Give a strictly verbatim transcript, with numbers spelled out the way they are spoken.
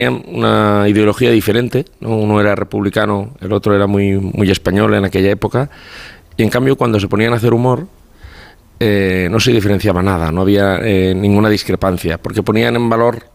una ideología diferente, ¿no? Uno era republicano, el otro era muy, muy español en aquella época, y en cambio cuando se ponían a hacer humor eh, no se diferenciaba nada, no había eh, ninguna discrepancia, porque ponían en valor